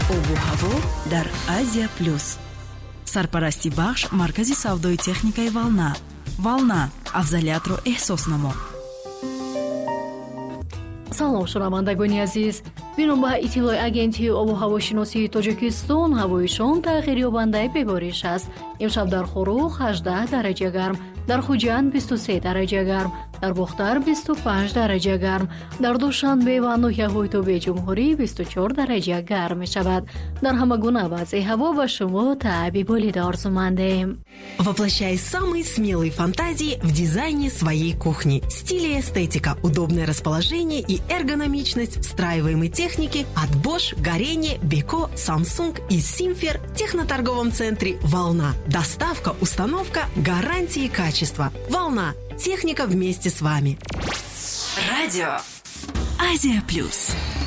обу ҳаво дар Азия плюс. Сарпарасти бахш маркази савдои техникаи Волна. Волна, афзалиятро эҳсос намо. салом шунавандагони азиз, бино ба иттилои агентии обу ҳавошиносии Тоҷикистон, ҳавоишон тағйирёбандаи бебориш аст. имшаб дар Хурух 18 дараҷа гарм, дар Хуҷанд 23 дараҷа гарм, дар Бухтар 25 дараҷа гарм, дар Душанбе ва ноҳияҳои Тобии Ҷумҳурӣ 24 дараҷа гарм мешавад. Дар ҳама гуна вазъи ҳаво ба шумо таъби болида орзумандем. Воплощай самые смелые фантазии в дизайне своей кухни. Стиль и эстетика, удобное расположение и эргономичность встраиваемой техники от Bosch, Горение, Beko, Samsung и Simfer в техноторговом центре «Волна». Доставка, установка, гарантии качества. «Волна». Техника вместе с вами. Радио Азия плюс.